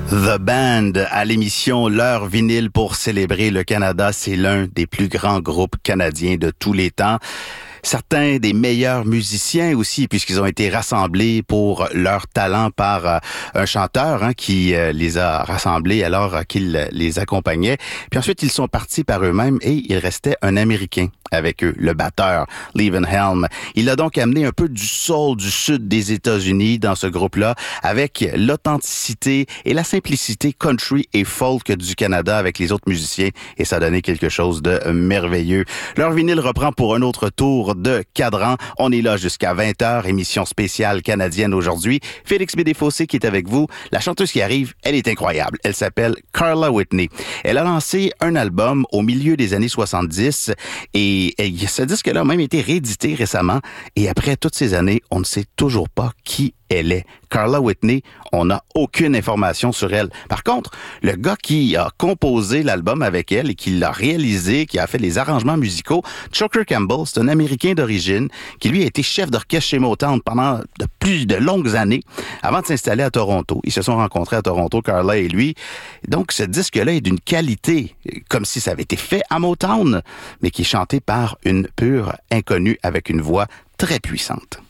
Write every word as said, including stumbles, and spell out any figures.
The Band à l'émission L'heure vinyle pour célébrer le Canada. C'est l'un des plus grands groupes canadiens de tous les temps. Certains des meilleurs musiciens aussi, puisqu'ils ont été rassemblés pour leur talent par euh, un chanteur hein, qui euh, les a rassemblés alors euh, qu'il les accompagnait. Puis ensuite, ils sont partis par eux-mêmes et il restait un Américain avec eux, le batteur, Levon Helm. Il a donc amené un peu du soul du sud des États-Unis dans ce groupe-là, avec l'authenticité et la simplicité country et folk du Canada avec les autres musiciens, et ça a donné quelque chose de merveilleux. Leur vinyle reprend pour un autre tour de cadran. On est là jusqu'à vingt heures, émission spéciale canadienne aujourd'hui. Félix Bédé-Fossé qui est avec vous. La chanteuse qui arrive, elle est incroyable. Elle s'appelle Carla Whitney. Elle a lancé un album au milieu des années soixante-dix et Et ce disque-là a même été réédité récemment. Et après toutes ces années, on ne sait toujours pas qui elle est. Carla Whitney, on n'a aucune information sur elle. Par contre, le gars qui a composé l'album avec elle et qui l'a réalisé, qui a fait les arrangements musicaux, Choker Campbell, c'est un Américain d'origine qui, lui, a été chef d'orchestre chez Motown pendant de plus de longues années avant de s'installer à Toronto. Ils se sont rencontrés à Toronto, Carla et lui. Donc, ce disque-là est d'une qualité, comme si ça avait été fait à Motown, mais qui est chanté par une pure inconnue avec une voix très puissante.